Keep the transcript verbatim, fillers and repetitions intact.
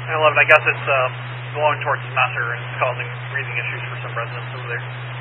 eleven, I guess it's uh, blowing towards Messer and causing breathing issues for some residents over there.